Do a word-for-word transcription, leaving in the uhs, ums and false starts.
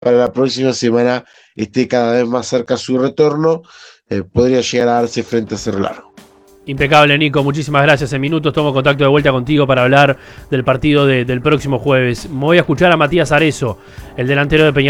para la próxima semana esté cada vez más cerca su retorno, eh, podría llegar a darse frente a Cerro Largo. Impecable, Nico, muchísimas gracias. En minutos tomo contacto de vuelta contigo para hablar del partido de, del próximo jueves. Me voy a escuchar a Matías Arezo, el delantero de Peñarol.